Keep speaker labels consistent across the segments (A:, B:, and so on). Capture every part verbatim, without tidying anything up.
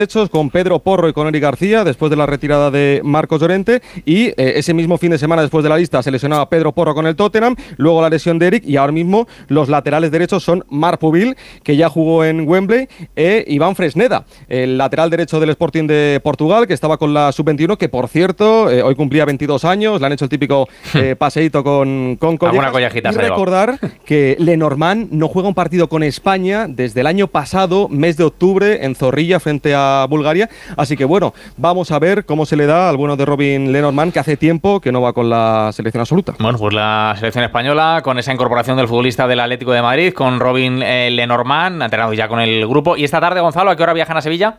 A: derechos con Pedro Porro y con Eric García después de la retirada de Marcos Llorente, y eh, ese mismo fin de semana después de la lista se lesionaba Pedro Porro con el Tottenham, luego la lesión de Eric, y ahora mismo los laterales derechos son Marc Pubil, que ya jugó en Wembley, e Iván Fresneda, el lateral derecho del Sporting de Portugal, que estaba con la sub veintiuno, que por cierto eh, hoy cumplía veintidós años, le han hecho el típico eh, paseíto con, con collejas.
B: Collejita
A: y recordar que Lenormand no juega un partido con España desde el año pasado, mes de octubre, en Zorrilla frente a Bulgaria, así que bueno, vamos a ver cómo se le da al bueno de Robin Lenormand, que hace tiempo que no va con la selección absoluta.
B: Bueno, pues la selección española, con esa incorporación del futbolista del Atlético de Madrid, con Robin eh, Lenormand, ha entrenado ya con el grupo. ¿Y esta tarde, Gonzalo, a qué hora viajan a Sevilla?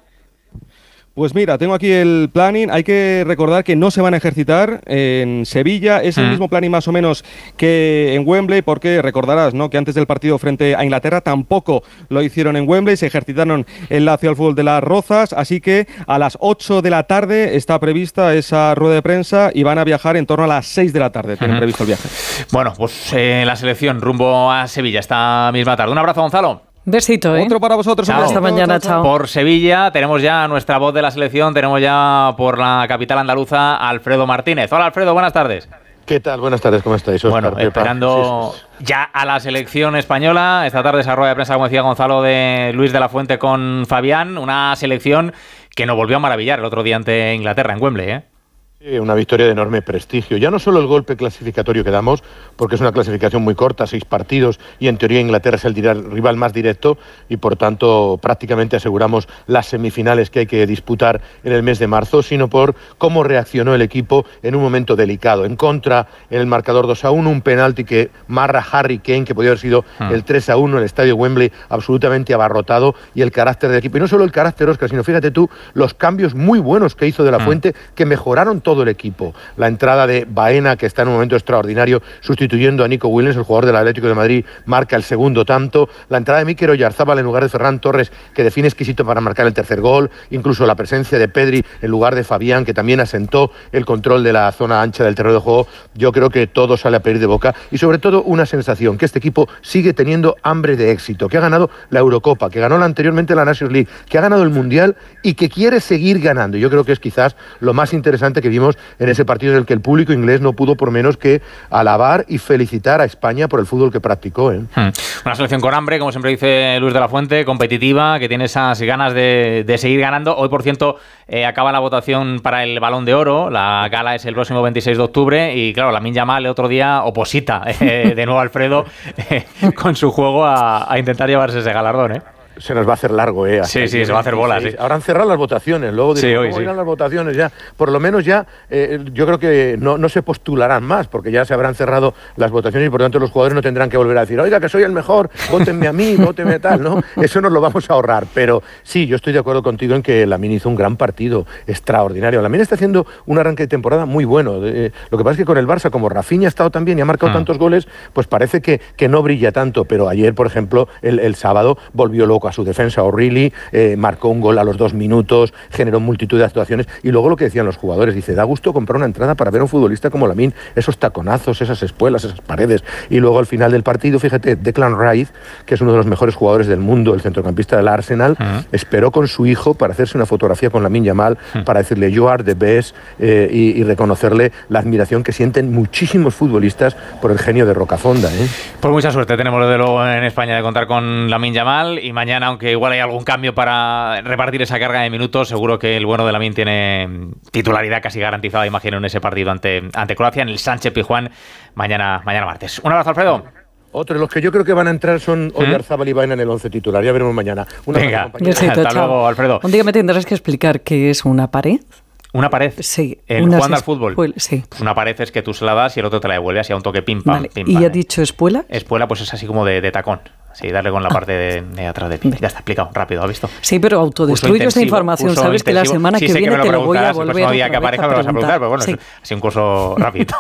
A: Pues mira, tengo aquí el planning. Hay que recordar que no se van a ejercitar en Sevilla. Es el mm. mismo planning más o menos que en Wembley, porque recordarás, ¿no?, que antes del partido frente a Inglaterra tampoco lo hicieron en Wembley. Se ejercitaron en la Ciudad del Fútbol de Las Rozas. Así que a las ocho de la tarde está prevista esa rueda de prensa y van a viajar en torno a las seis de la tarde. Tienen mm. previsto el viaje.
B: Bueno, pues eh, la selección rumbo a Sevilla esta misma tarde. Un abrazo, Gonzalo.
C: Besito, ¿eh?
A: Otro para vosotros.
B: Chao.
C: Hasta mañana, chao.
B: Por Sevilla tenemos ya nuestra voz de la selección, tenemos ya por la capital andaluza Alfredo Martínez. Hola, Alfredo, buenas tardes.
D: ¿Qué tal? Buenas tardes, ¿cómo estáis? Oscar,
B: bueno, esperando sí, sí, sí. ya a la selección española. Esta tarde esa rueda de prensa, como decía Gonzalo, de Luis de la Fuente con Fabián. Una selección que nos volvió a maravillar el otro día ante Inglaterra en Wembley, ¿eh?
D: Sí, una victoria de enorme prestigio. Ya no solo el golpe clasificatorio que damos, porque es una clasificación muy corta, seis partidos, y en teoría Inglaterra es el rival más directo, y por tanto prácticamente aseguramos las semifinales que hay que disputar en el mes de marzo, sino por cómo reaccionó el equipo en un momento delicado. En contra, en el marcador dos a uno, un penalti que marra Harry Kane, que podía haber sido ah. el tres a uno, el estadio Wembley absolutamente abarrotado, y el carácter del equipo. Y no solo el carácter, Oscar, sino fíjate tú, los cambios muy buenos que hizo de la ah. Fuente, que mejoraron todo todo el equipo. La entrada de Baena, que está en un momento extraordinario sustituyendo a Nico Williams, el jugador del Atlético de Madrid, marca el segundo tanto. La entrada de Mikel Oyarzabal en lugar de Ferran Torres, que define exquisito para marcar el tercer gol. Incluso la presencia de Pedri en lugar de Fabián, que también asentó el control de la zona ancha del terreno de juego. Yo creo que todo sale a pedir de boca, y sobre todo una sensación, que este equipo sigue teniendo hambre de éxito, que ha ganado la Eurocopa, que ganó la anteriormente la Nations League, que ha ganado el Mundial y que quiere seguir ganando. Yo creo que es quizás lo más interesante que vimos en ese partido, en el que el público inglés no pudo por menos que alabar y felicitar a España por el fútbol que practicó, ¿eh?
B: Hmm. Una selección con hambre, como siempre dice Luis de la Fuente, competitiva, que tiene esas ganas de, de seguir ganando. Hoy, por cierto, eh, acaba la votación para el Balón de Oro. La gala es el próximo veintiséis de octubre y, claro, Lamine Yamal el otro día oposita eh, de nuevo a Alfredo eh, con su juego a, a intentar llevarse ese galardón, ¿eh?
D: Se nos va a hacer largo, ¿eh?
B: Sí, sí, se va a hacer bolas. Sí.
D: Ahora han cerrado las votaciones, luego dirán,
B: sí, hoy,
D: ¿cómo
B: sí.
D: irán las votaciones ya? Por lo menos ya, eh, yo creo que no, no se postularán más, porque ya se habrán cerrado las votaciones y por lo tanto los jugadores no tendrán que volver a decir, oiga, que soy el mejor, vótenme a mí, vótenme tal, ¿no? Eso nos lo vamos a ahorrar. Pero sí, yo estoy de acuerdo contigo en que Lamine hizo un gran partido, extraordinario. Lamine está haciendo un arranque de temporada muy bueno. Eh, lo que pasa es que con el Barça, como Rafinha ha estado tan bien y ha marcado ah. tantos goles, pues parece que, que no brilla tanto. Pero ayer, por ejemplo, el, el sábado volvió loco a su defensa, horrible. Eh, marcó un gol a los dos minutos, generó multitud de actuaciones, y luego lo que decían los jugadores, dice, da gusto comprar una entrada para ver a un futbolista como Lamine, esos taconazos, esas espuelas, esas paredes, y luego al final del partido, fíjate, Declan Rice, que es uno de los mejores jugadores del mundo, el centrocampista del Arsenal, uh-huh. esperó con su hijo para hacerse una fotografía con Lamine Yamal, uh-huh. para decirle, you are the best, eh, y, y reconocerle la admiración que sienten muchísimos futbolistas por el genio de Rocafonda, ¿eh?
B: Pues mucha suerte tenemos desde luego en España de contar con Lamine Yamal, y mañana, aunque igual hay algún cambio para repartir esa carga de minutos, seguro que el bueno de Lamine tiene titularidad casi garantizada, imagino, en ese partido ante, ante Croacia, en el Sánchez Pizjuán, mañana, mañana martes. Un abrazo, Alfredo.
D: Otro de los que yo creo que van a entrar son Oyarzabal y Baena en el once titular. Ya veremos mañana.
B: Una Venga, besito, hasta chao. Luego, Alfredo.
C: Un día me tendrás que explicar qué es una pared.
B: ¿Una pared?
C: Sí.
B: ¿En jugando al fútbol?
C: Espuel, sí.
B: Pues una pared es que tú se la das y el otro te la devuelve, así a un toque pim pam,
C: vale.
B: pim
C: ¿Y
B: pam,
C: ha
B: eh.
C: dicho espuela?
B: Espuela, pues es así como de, de tacón. Sí, darle con la ah. parte de, de atrás de pie. Ya está explicado, rápido, ¿has visto?
C: Sí, pero autodestruyo esta información. Sabes que la semana
B: sí,
C: que viene
B: que
C: te lo voy a volver
B: el próximo día que aparezca me lo vas a preguntar, pero bueno, sí. es un curso rápido.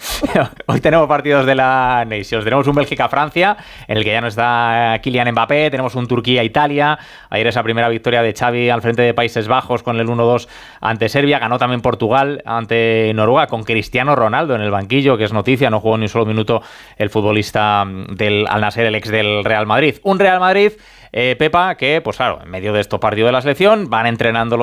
B: Hoy tenemos partidos de la Nations. Tenemos un Bélgica-Francia, en el que ya no está Kylian Mbappé. Tenemos un Turquía-Italia. Ayer esa primera victoria de Xavi al frente de Países Bajos con el uno dos ante Serbia. Ganó también Portugal ante Noruega con Cristiano Ronaldo en el banquillo, que es noticia. No jugó ni un solo minuto el futbolista del Al Nassr, el ex del Real Madrid. Un Real Madrid, eh, Pepa, que, pues claro, en medio de estos partidos de la selección van entrenando los